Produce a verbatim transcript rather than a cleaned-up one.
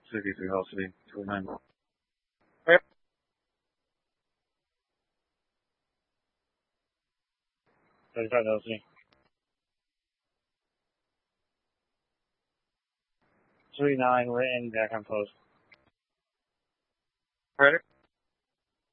sixty-three velocity, twenty-nine. thirty-five velocity. three nine, we're in back on post. Predator.